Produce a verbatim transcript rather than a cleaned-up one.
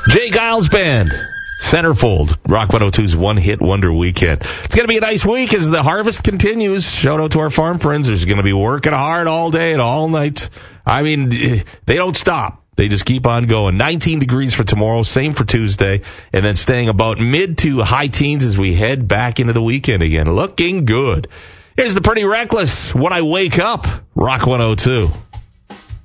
Jay Giles Band, Centerfold, Rock one oh two's One-Hit Wonder Weekend. It's going to be a nice week as the harvest continues. Shout out to our farm friends. There's going to be working hard all day and all night. I mean, they don't stop. They just keep on going. nineteen degrees for tomorrow, same for Tuesday, and then staying about mid to high teens as we head back into the weekend again. Looking good. Here's the Pretty Reckless, When I Wake Up, Rock one oh two.